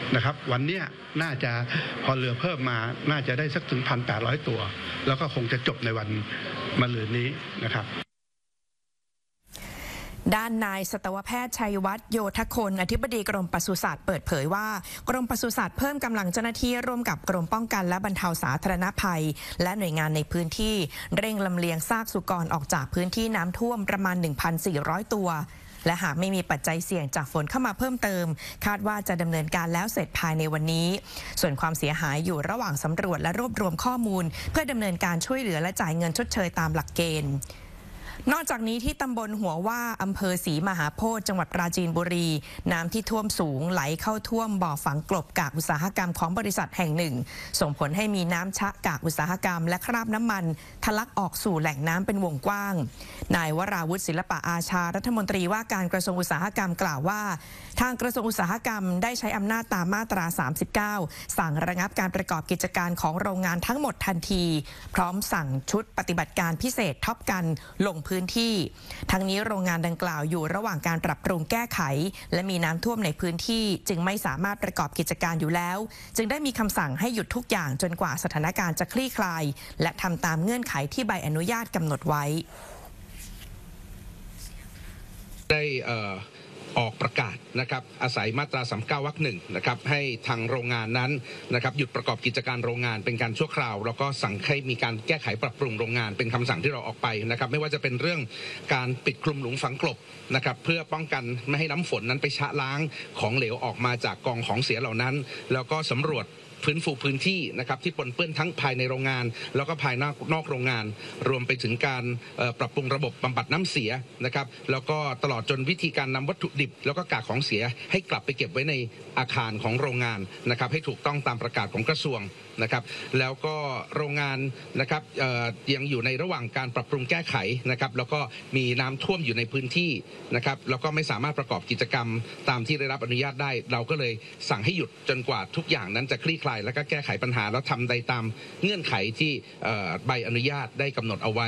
นะครับวันนี้น่าจะพอเรือเพิ่มมาน่าจะได้สักถึง 1,800 ตัวแล้วก็คงจะจบในวันมะรืนนี้นะครับด้านนายสัตวแพทย์ชัยวัฒน์โยธคนอธิบดีกรมปศุสัตว์เปิดเผยว่ากรมปศุสัตว์เพิ่มกำลังเจ้าหน้าที่ร่วมกับกรมป้องกันและบรรเทาสาธารณภัยและหน่วยงานในพื้นที่เร่งลำเลียงซากสุกรออกจากพื้นที่น้ำท่วมประมาณ 1,400 ตัวและหากไม่มีปัจจัยเสี่ยงจากฝนเข้ามาเพิ่มเติมคาดว่าจะดำเนินการแล้วเสร็จภายในวันนี้ส่วนความเสียหายอยู่ระหว่างสำรวจและรวบรวมข้อมูลเพื่อดำเนินการช่วยเหลือและจ่ายเงินชดเชยตามหลักเกณฑ์นอกจากนี้ที่ตำบลหัวว่าอำเภอศรีมหาโพธิ์จังหวัดปราจีนบุรีน้ำที่ท่วมสูงไหลเข้าท่วมบ่อฝังกลบกากอุตสาหกรรมของบริษัทแห่งหนึ่งส่งผลให้มีน้ำชะกากอุตสาหกรรมและคราบน้ำมันทะลักออกสู่แหล่งน้ำเป็นวงกว้างนายวราวุฒิศิลปะอาชารัฐมนตรีว่าการกระทรวงอุตสาหกรรมกล่าวว่าทางกระทรวงอุตสาหกรรมได้ใช้อำนาจตามมาตรา 39สั่งระงับการประกอบกิจการของโรงงานทั้งหมดทันทีพร้อมสั่งชุดปฏิบัติการพิเศษท็อปกันลงพื้นที่ทั้งนี้โรงงานดังกล่าวอยู่ระหว่างการปรับปรุงแก้ไขและมีน้ำท่วมในพื้นที่จึงไม่สามารถประกอบกิจการอยู่แล้วจึงได้มีคำสั่งให้หยุดทุกอย่างจนกว่าสถานการณ์จะคลี่คลายและทำตามเงื่อนไขที่ใบอนุญาตกำหนดไว้ได้ออกประกาศนะครับอาศัยมาตรา 39 วรรค 1นะครับให้ทางโรงงานนั้นนะครับหยุดประกอบกิจการโรงงานเป็นการชั่วคราวแล้วก็สั่งให้มีการแก้ไขปรับปรุงโรงงานเป็นคำสั่งที่เราออกไปนะครับไม่ว่าจะเป็นเรื่องการปิดคลุมหลุมฝังกลบนะครับเพื่อป้องกันไม่ให้น้ำฝนนั้นไปชะล้างของเหลวออกมาจากกองของเสียเหล่านั้นแล้วก็สำรวจฟื้นฟูพื้นที่นะครับที่ปนเปื้อนทั้งภายในโรงงานแล้วก็ภายนอกโรงงานรวมไปถึงการปรับปรุงระบบบำบัดน้ำเสียนะครับแล้วก็ตลอดจนวิธีการนำวัตถุดิบแล้วก็กากของเสียให้กลับไปเก็บไว้ในอาคารของโรงงานนะครับให้ถูกต้องตามประกาศของกระทรวงนะครับแล้วก็โรงงานนะครับยังอยู่ในระหว่างการปรับปรุงแก้ไขนะครับแล้วก็มีน้ำท่วมอยู่ในพื้นที่นะครับแล้วก็ไม่สามารถประกอบกิจกรรมตามที่ได้รับอนุญาตได้เราก็เลยสั่งให้หยุดจนกว่าทุกอย่างนั้นจะคลี่คลายแล้วก็แก้ไขปัญหาแล้วทำได้ตามเงื่อนไขที่ใบอนุญาตได้กำหนดเอาไว้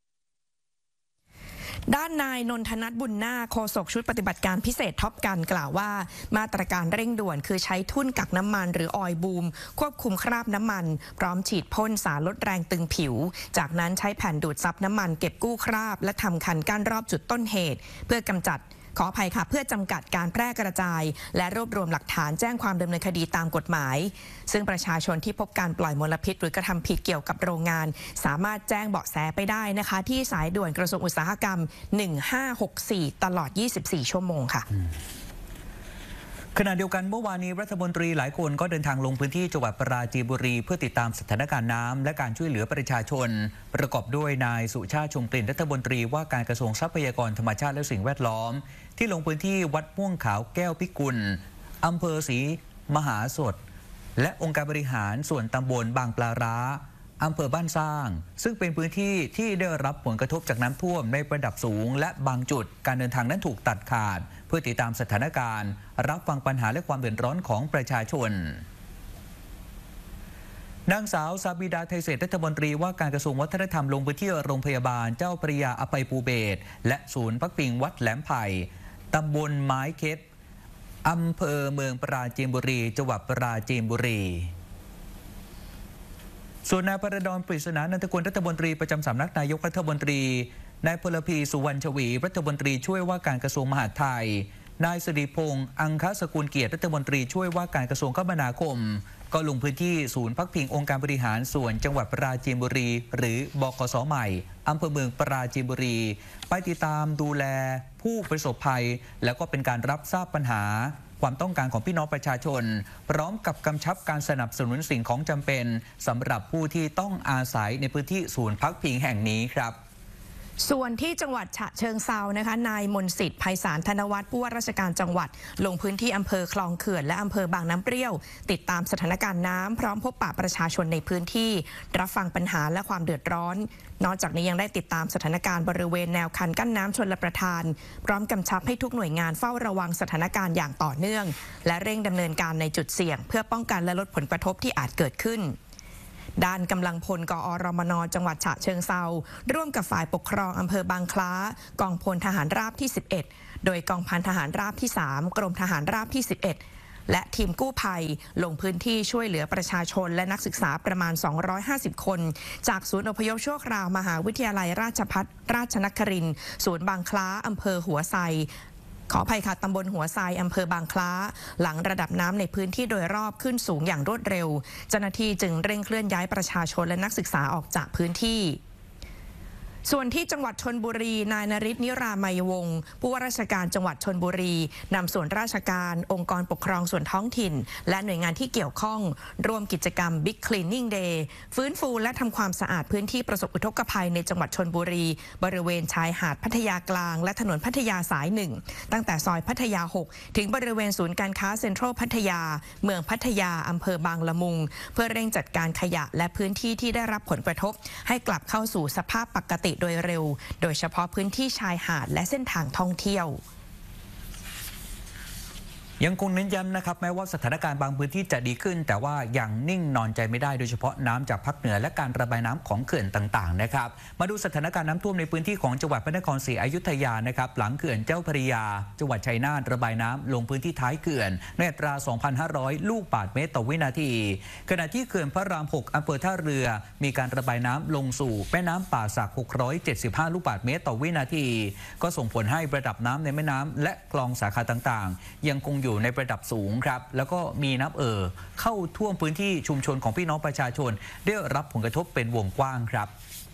ด้านนายนนทนัทบุญนาคโฆษกชุดปฏิบัติการพิเศษท็อปกันกล่าวว่ามาตรการเร่งด่วนคือใช้ทุ่นกักน้ำมันหรือออยล์บูมควบคุมคราบน้ำมันพร้อมฉีดพ่นสารลดแรงตึงผิวจากนั้นใช้แผ่นดูดซับน้ำมันเก็บกู้คราบและทำคันกั้นรอบจุดต้นเหตุเพื่อกำจัดขออภัยค่ะเพื่อจำกัดการแพร่กระจายและรวบรวมหลักฐานแจ้งความดำเนินคดีตามกฎหมายซึ่งประชาชนที่พบการปล่อยมลพิษหรือกระทำผิดเกี่ยวกับโรงงานสามารถแจ้งเบาะแสไปได้นะคะที่สายด่วนกระทรวงอุตสาหกรรม1564ตลอด24ชั่วโมงค่ะขณะเดียวกันเมื่อวานนี้รัฐมนตรีหลายคนก็เดินทางลงพื้นที่จังหวัดปราจีนบุรีเพื่อติดตามสถานการณ์น้ำและการช่วยเหลือประชาชนประกอบด้วยนายสุชาติชมกลิ่นรัฐมนตรีว่าการกระทรวงทรัพยากรธรรมชาติและสิ่งแวดล้อมที่ลงพื้นที่วัดม่วงขาวแก้วพิกุลอำเภอศรีมหาโพธิ์และองค์การบริหารส่วนตำบลบางปลาร้าอำเภอบ้านสร้างซึ่งเป็นพื้นที่ที่ได้รับผลกระทบจากน้ำท่วมในระดับสูงและบางจุดการเดินทางนั้นถูกตัดขาดเพื่อติดตามสถานการณ์รับฟังปัญหาและความเดือดร้อนของประชาชนนางสาวซาบิดาไทยเศรษฐ์รัฐมนตรีว่าการกระทรวงวัฒนธรรมลงพื้นที่โรงพยาบาลเจ้าพระยาอภัยภูเบศรและศูนย์พักพิงวัดแหลมไผ่ตำบลไม้เค็ดอำเภอเมืองปราจีนบุรีจังหวัดปราจีนบุรีส่วนนายประดอนปริศนานันทกุลรัฐมนตรีประจำสำนักนายกรัฐมนตรีนายพลพีสุวรรณชวีรัฐมนตรีช่วยว่าการกระทรวงมหาดไทยนายสิริพงษ์อังคสกุลเกียรติรัฐมนตรีช่วยว่าการกระทรวงคมนาคมก็ลงพื้นที่ศูนย์พักพิงองค์การบริหารส่วนจังหวัดปราจีนบุรีหรือบกส.ใหม่อำเภอเมืองปราจีนบุรีไปติดตามดูแลผู้ประสบภัยแล้วก็เป็นการรับทราบปัญหาความต้องการของพี่น้องประชาชนพร้อมกับกำชับการสนับสนุนสิ่งของจำเป็นสำหรับผู้ที่ต้องอาศัยในพื้นที่ศูนย์พักพิงแห่งนี้ครับส่วนที่จังหวัดฉะเชิงเทรานะคะนายมนต์สิทธิ์ไพศาลธนวัฒน์ผู้ว่าราชการจังหวัดลงพื้นที่อำเภอคลองเขื่อนและอำเภอบางน้ำเปรี้ยวติดตามสถานการณ์น้ำพร้อมพบปะประชาชนในพื้นที่รับฟังปัญหาและความเดือดร้อนนอกจากนี้ยังได้ติดตามสถานการณ์บริเวณแนวคันกั้นน้ำชลประทานพร้อมกำชับให้ทุกหน่วยงานเฝ้าระวังสถานการณ์อย่างต่อเนื่องและเร่งดำเนินการในจุดเสี่ยงเพื่อป้องกันและลดผลกระทบที่อาจเกิดขึ้นด้านกำลังพลกอรมน.จังหวัดฉะเชิงเทราร่วมกับฝ่ายปกครองอำเภอบางคล้ากองพลทหารราบที่11โดยกองพันทหารราบที่3กรมทหารราบที่11 และทีมกู้ภัยลงพื้นที่ช่วยเหลือประชาชนและนักศึกษาประมาณ 250 คนจากศูนย์อพยพชั่วคราวมหาวิทยาลัยราชภัฏราชนครินทร์ศูนย์บางคล้าอำเภอหัวไซขออภัยค่ะตำบลหัวไซอำเภอบางคล้าหลังระดับน้ำในพื้นที่โดยรอบขึ้นสูงอย่างรวดเร็วเจ้าหน้าที่จึงเร่งเคลื่อนย้ายประชาชนและนักศึกษาออกจากพื้นที่ส่วนที่จังหวัดชลบุรีนายนฤทธิ์นิรามัยวงศ์ผู้ว่าราชการจังหวัดชลบุรีนำส่วนราชการองค์กรปกครองส่วนท้องถิ่นและหน่วยงานที่เกี่ยวข้องร่วมกิจกรรม Big Cleaning Day ฟื้นฟูและทำความสะอาดพื้นที่ประสบอุทกภัยในจังหวัดชลบุรีบริเวณชายหาดพัทยากลางและถนนพัทยาสาย1ตั้งแต่ซอยพัทยา6ถึงบริเวณศูนย์การค้าเซ็นทรัลพัทยาเมืองพัทยาอำเภอบางละมุงเพื่อเร่งจัดการขยะและพื้นที่ที่ได้รับผลกระทบให้กลับเข้าสู่สภาพปกติโดยเร็วโดยเฉพาะพื้นที่ชายหาดและเส้นทางท่องเที่ยวยังคงเน้นย้ำนะครับแม้ว่าสถานการณ์บางพื้นที่จะดีขึ้นแต่ว่ายังนิ่งนอนใจไม่ได้โดยเฉพาะน้ำจากภาคเหนือและการระบายน้ำของเขื่อนต่างๆนะครับมาดูสถานการณ์น้ำท่วมในพื้นที่ของจังหวัดพระนครศรีอยุธยานะครับหลังเขื่อนเจ้าพระยาจังหวัดชัยนาทระบายน้ำลงพื้นที่ท้ายเขื่อนในอัตรา 2,500 ลูกบาศก์เมตรต่อวินาทีขณะที่เขื่อนพระราม 6อำเภอท่าเรือมีการระบายน้ำลงสู่แม่น้ำป่าสัก 675 ลูกบาศก์เมตรต่อวินาทีก็ส่งผลให้ระดับน้ำในแม่น้ำและคลองสาขาต่างๆยังคงอยู่ในระดับสูงครับแล้วก็มีน้ำเข้าท่วมพื้นที่ชุมชนของพี่น้องประชาชนได้รับผลกระทบเป็นวงกว้างครับ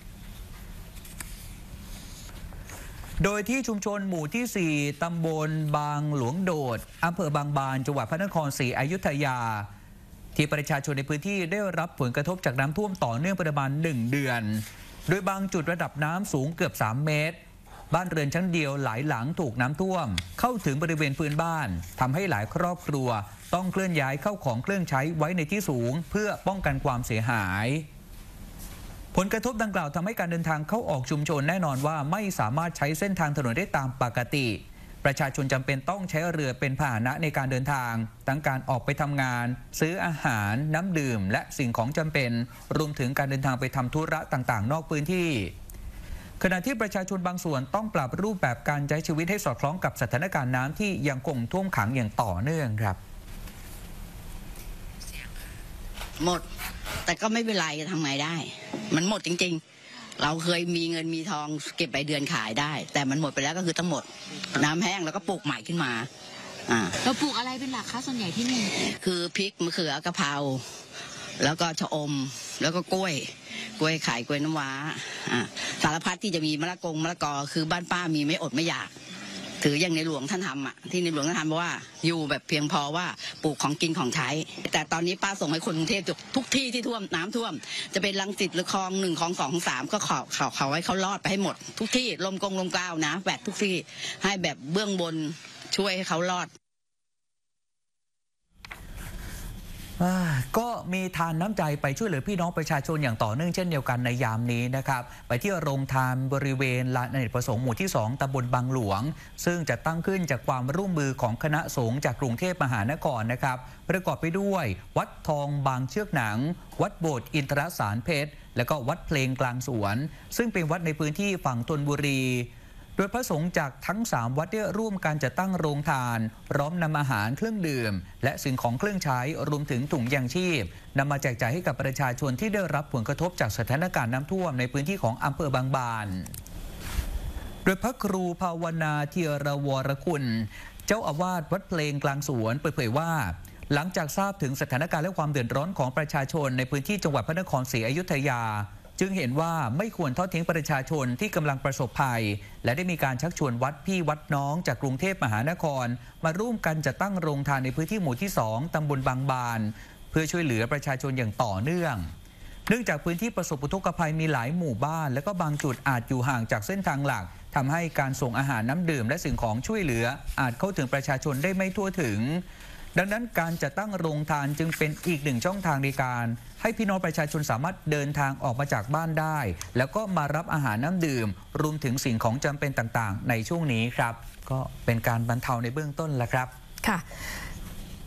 โดยที่ชุมชนหมู่ที่ 4 ตำบลบางหลวงโดดอำเภอบางบานจังหวัดพระนครศรีอยุธยาที่ประชาชนในพื้นที่ได้รับผลกระทบจากน้ำท่วมต่อเนื่องประมาณ1 เดือนโดยบางจุดระดับน้ำสูงเกือบ3 เมตรบ้านเรือนชั้นเดียวหลายหลังถูกน้ำท่วมเข้าถึงบริเวณพื้นบ้านทำให้หลายครอบครัวต้องเคลื่อนย้ายเข้าของเครื่องใช้ไว้ในที่สูงเพื่อป้องกันความเสียหายผลกระทบดังกล่าวทำให้การเดินทางเข้าออกชุมชนแน่นอนว่าไม่สามารถใช้เส้นทางถนนได้ตามปกติประชาชนจำเป็นต้องใช้เรือเป็นพาหนะในการเดินทางทั้งการออกไปทำงานซื้ออาหารน้ำดื่มและสิ่งของจำเป็นรวมถึงการเดินทางไปทำธุระต่างๆนอกพื้นที่ขณะที่ประชาชนบางส่วนต้องปรับรูปแบบการใช้ชีวิตให้สอดคล้องกับสถานการณ์น้ำที่ยังคงท่วมขังอย่างต่อเนื่องครับหมดแต่ก็ไม่เป็นไรจะทำไงได้มันหมดจริงๆเราเคยมีเงินมีทองเก็บไปเดือนขายได้แต่มันหมดไปแล้วก็คือทั้งหมดน้ำแห้งแล้วก็ปลูกใหม่ขึ้นมาเราปลูกอะไรเป็นหลักคะส่วนใหญ่ที่นี่คือพริกมะเขือกะเพราแล้วก็ชะอมแล้วก็กล้วยไข่กล้วยน้ำว้าสารพัดที่จะมีมะละกอคือบ้านป้ามีไม่อดไม่อยากถืออย่างในหลวงท่านทำที่ในหลวงท่านทำว่าอยู่แบบเพียงพอว่าปลูกของกินของใช้แต่ตอนนี้ป้าส่งให้คนกรุงเทพทุกที่ที่ท่วมน้ำท่วมจะเป็นรังสิตหรือคลอง1คลอง2คลอง3ก็เขาให้เขารอดไปให้หมดทุกที่ลมกงลมกล้าวนะแบบทุกที่ให้แบบเบื้องบนช่วยให้เขารอดก็มีทานน้ำใจไปช่วยเหลือพี่น้องประชาชนอย่างต่อเนื่องเช่นเดียวกันในยามนี้นะครับไปที่โรงทานบริเวณลานอเนกประสงค์หมู่ที่ 2ตำบลบางหลวงซึ่งจะตั้งขึ้นจากความร่วมมือของคณะสงฆ์จากกรุงเทพมหานครนะครับประกอบไปด้วยวัดทองบางเชือกหนังวัดโบสถ์อินทรสารเพชรและก็วัดเพลงกลางสวนซึ่งเป็นวัดในพื้นที่ฝั่งธนบุรีโดยพระสงฆ์จากทั้ง3วัดได้ร่วมกันจัดตั้งโรงทานพร้อมนำอาหารเครื่องดื่มและสิ่งของเครื่องใช้รวมถึงถุงยางชีพนำมาแจกจ่ายให้กับประชาชนที่ได้รับผลกระทบจากสถานการณ์น้ำท่วมในพื้นที่ของอำเภอบางบานโดยพระครูภาวนาเทียรวรคุณเจ้าอาวาสวัดเพลงกลางสวนเปิดเผยว่าหลังจากทราบถึงสถานการณ์และความเดือดร้อนของประชาชนในพื้นที่จังหวัดพระนครศรีอยุธยาจึงเห็นว่าไม่ควรทอดทิ้งประชาชนที่กำลังประสบภัยและได้มีการชักชวนวัดพี่วัดน้องจากกรุงเทพมหานครมาร่วมกันจัดตั้งโรงทานในพื้นที่หมู่ที่ 2ตำบลบางบานเพื่อช่วยเหลือประชาชนอย่างต่อเนื่องเนื่องจากพื้นที่ประสบอุทกภัยมีหลายหมู่บ้านและก็บางจุดอาจอยู่ห่างจากเส้นทางหลักทำให้การส่งอาหารน้ำดื่มและสิ่งของช่วยเหลืออาจเข้าถึงประชาชนได้ไม่ทั่วถึงดังนั้นการจัดตั้งโรงทานจึงเป็นอีกหนึ่งช่องทางในการให้พี่น้องประชาชนสามารถเดินทางออกมาจากบ้านได้แล้วก็มารับอาหารน้ำดื่มรวมถึงสิ่งของจำเป็นต่างๆในช่วงนี้ครับก็เป็นการบรรเทาในเบื้องต้นแหละครับค่ะ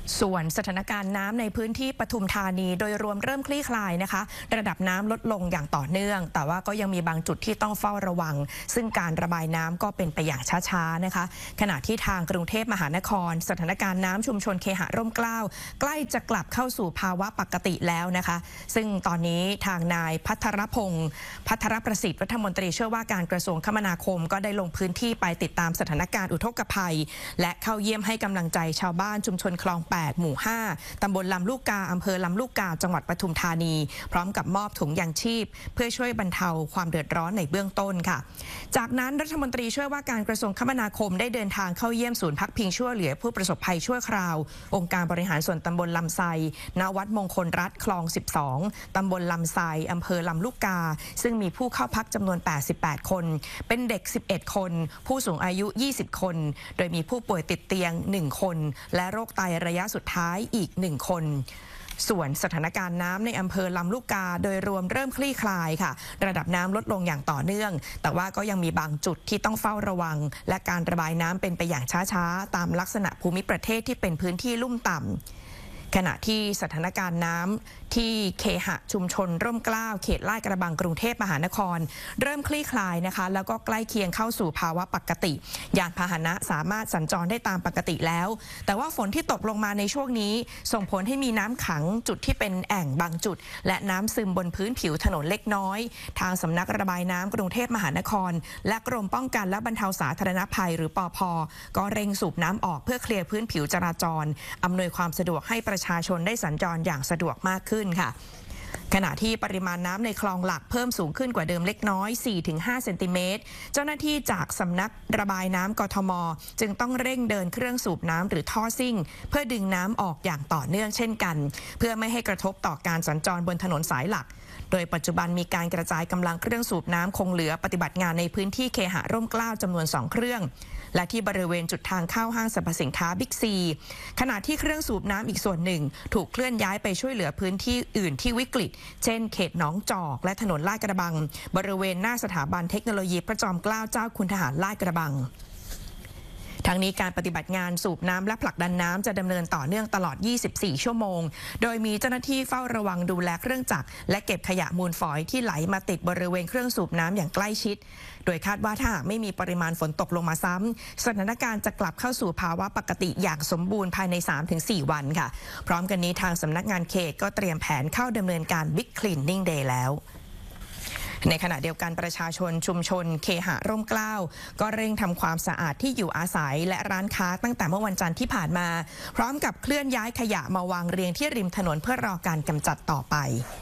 ส่วนสถานการณ์น้ำในพื้นที่ปทุมธานีโดยรวมเริ่มคลี่คลายนะคะระดับน้ำลดลงอย่างต่อเนื่องแต่ว่าก็ยังมีบางจุดที่ต้องเฝ้าระวังซึ่งการระบายน้ำก็เป็นไปอย่างช้าๆนะคะขณะที่ทางกรุงเทพมหานครสถานการณ์น้ำชุมชนเคหะร่มเกล้าใกล้จะกลับเข้าสู่ภาวะปกติแล้วนะคะซึ่งตอนนี้ทางนายพัทรพงศ์พัทรประสิทธิ์รัฐมนตรีช่วยว่าการกระทรวงคมนาคมก็ได้ลงพื้นที่ไปติดตามสถานการณ์อุทกภัยและเข้าเยี่ยมให้กำลังใจชาวบ้านชุมชนคลอง8หมู่5ตำบลลำลูกกาอำเภอลำลูกกาจังหวัดปทุมธานีพร้อมกับมอบถุงยางชีพเพื่อช่วยบรรเทาความเดือดร้อนในเบื้องต้นค่ะจากนั้นรัฐมนตรีช่วยว่าการกระทรวงคมนาคมได้เดินทางเข้าเยี่ยมศูนย์พักพิงช่วยเหลือผู้ประสบภัยชั่วคราวองค์การบริหารส่วนตำบลลำไซณวัดมงคลรัฐคลอง12ตำบลลำไซอำเภอลำลูกกาซึ่งมีผู้เข้าพักจำนวน88คนเป็นเด็ก11คนผู้สูงอายุ20คนโดยมีผู้ป่วยติดเตียง1คนและโรคไตระยะสุดท้ายอีก1คนส่วนสถานการณ์น้ำในอำเภอลำลูกกาโดยรวมเริ่มคลี่คลายค่ะระดับน้ำลดลงอย่างต่อเนื่องแต่ว่าก็ยังมีบางจุดที่ต้องเฝ้าระวังและการระบายน้ำเป็นไปอย่างช้าๆตามลักษณะภูมิประเทศที่เป็นพื้นที่ลุ่มต่ำขณะที่สถานการณ์น้ำที่เคหะชุมชนร่มเกล้าเขตลาดกระบังกรุงเทพมหานครเริ่มคลี่คลายนะคะแล้วก็ใกล้เคียงเข้าสู่ภาวะปกติยานพาหนะสามารถสัญจรได้ตามปกติแล้วแต่ว่าฝนที่ตกลงมาในช่วงนี้ส่งผลให้มีน้ำขังจุดที่เป็นแอ่งบางจุดและน้ำซึมบนพื้นผิวถนนเล็กน้อยทางสำนักระบายน้ำกรุงเทพมหานครและกรมป้องกันและบรรเทาสาธารณภัยหรือปภ.ก็เร่งสูบน้ำออกเพื่อเคลียร์พื้นผิวจราจรอำนวยความสะดวกให้ประชาชนได้สัญจรอย่างสะดวกมากขึ้นค่ะขณะที่ปริมาณน้ำในคลองหลักเพิ่มสูงขึ้นกว่าเดิมเล็กน้อย 4-5 เซนติเมตรเจ้าหน้าที่จากสำนักระบายน้ำกทม.จึงต้องเร่งเดินเครื่องสูบน้ำหรือท่อซิ่งเพื่อดึงน้ำออกอย่างต่อเนื่องเช่นกันเพื่อไม่ให้กระทบต่อการสัญจรบนถนนสายหลักโดยปัจจุบันมีการกระจายกำลังเครื่องสูบน้ำคงเหลือปฏิบัติงานในพื้นที่เคหะร่มเกล้าจำนวน2เครื่องและที่บริเวณจุดทางเข้าห้างสรรพสินค้าบิ๊กซีขณะที่เครื่องสูบน้ำอีกส่วนหนึ่งถูกเคลื่อนย้ายไปช่วยเหลือพื้นที่อื่นที่วิกฤตเช่นเขตหนองจอกและถนนลาดกระบังบริเวณหน้าสถาบันเทคโนโลยีพระจอมเกล้าเจ้าคุณทหารลาดกระบังทั้งนี้การปฏิบัติงานสูบน้ำและผลักดันน้ำจะดำเนินต่อเนื่องตลอด 24 ชั่วโมงโดยมีเจ้าหน้าที่เฝ้าระวังดูแลเครื่องจักรและเก็บขยะมูลฝอยที่ไหลมาติดบริเวณเครื่องสูบน้ำอย่างใกล้ชิดโดยคาดว่าถ้าหากไม่มีปริมาณฝนตกลงมาซ้ำสถานการณ์จะกลับเข้าสู่ภาวะปกติอย่างสมบูรณ์ภายใน 3-4 วันค่ะพร้อมกันนี้ทางสำนักงานเขตก็เตรียมแผนเข้าดำเนินการ Big Cleaning Day แล้วในขณะเดียวกันประชาชนชุมชนเคหะร่มเกล้าก็เร่งทำความสะอาดที่อยู่อาศัยและร้านค้าตั้งแต่เมื่อวันจันทร์ที่ผ่านมาพร้อมกับเคลื่อนย้ายขยะมาวางเรียงที่ริมถนนเพื่อรอการกำจัดต่อไป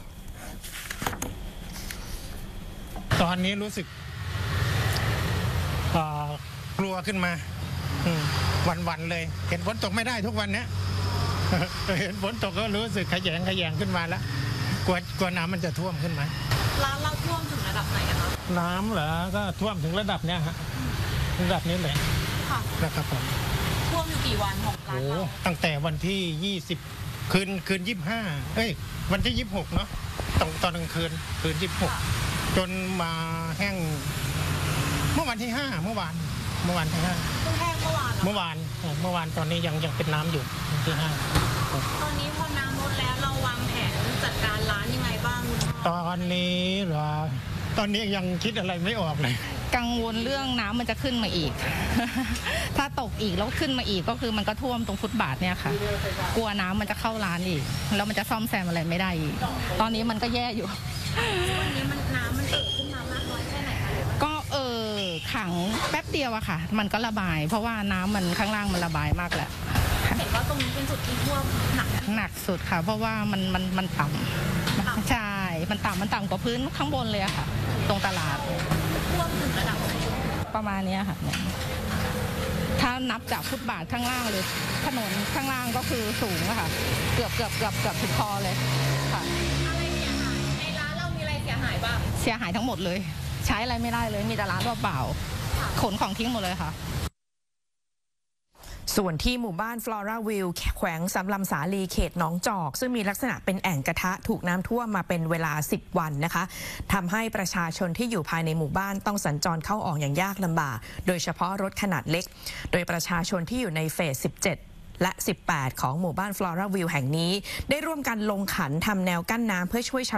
ตอนนี้รู้สึกกลัวขึ้นมาวันๆเลยเห็นฝนตกไม่ได้ทุกวันเนี้ยเห็นฝนตกก็รู้สึกขยงขึ้นมาแล้วกลัวน้ำมันจะท่วมขึ้นมาร้านเราท่วมถึงระดับไหนคะน้ำเหรอก็ท่วมถึงระดับเนี้ยฮะระดับนี้เลยค่ะนะครับผมท่วมอยู่กี่วันของร้านเราตั้งแต่วันที่20คืน25วันที่26เนาะตอนกลางคืน26จนมาแห้งเมื่อวันที่5เมื่อวานที่5 แห้งเมื่อวานตอนนี้ยังเป็นน้ำอยู่ที่5 ตอนนี้พอน้ำลดแล้วเราวางแผนจัดการร้านยังไงบ้างตอนนี้เหรอตอนนี้ยังคิดอะไรไม่ออกเลยกังวลเรื่องน้ำมันจะขึ้นมาอีก ถ้าตกอีกแล้วขึ้นมาอีกก็คือมันก็ท่วมตรงฟุตบาทเนี่ยค่ะกลัวน้ำมันจะเข้าร้านอีกแล้วมันจะซ่อมแซมอะไรไม่ได้อีกตอนนี้มันก็แย่อยู่วันนี้น้ำมันขึ้นมามากน้อยแค่ไหนคะก็ขังแป๊บเดียวอะค่ะมันก็ระบายเพราะว่าน้ำมันข้างล่างมันระบายมากแหละเห็นว่าตรงนี้เป็นจุดที่ท่วมหนักสุดค่ะเพราะว่ามันต่ำใช่มันต่ำกว่าพื้นข้างบนเลยอะค่ะตรงตลาดท่วมถึงระดับไหนประมาณนี้ค่ะถ้านับจากฟุตบาทข้างล่างเลยถนนข้างล่างก็คือสูงอะค่ะเกือบถึงคอเลยค่ะอะไรเสียหายในร้านเรามีอะไรเสียหายบ้างเสียหายทั้งหมดเลยใช้อะไรไม่ได้เลยมีแต่ร้านเปล่าขนของทิ้งหมดเลยค่ะส่วนที่หมู่บ้านฟลอราวิลแขวงสำลำสาลีเขตหนองจอกซึ่งมีลักษณะเป็นแอ่งกระทะถูกน้ำท่วมมาเป็นเวลา10 วันนะคะทำให้ประชาชนที่อยู่ภายในหมู่บ้านต้องสัญจรเข้าออกอย่างยากลำบากโดยเฉพาะรถขนาดเล็กโดยประชาชนที่อยู่ในเฟส17 และ 18 ของหมู่บ้านฟลอราวิวแห่งนี้ได้ร่วมกันลงขันทำแนวกั้นน้ำเพื่อช่วย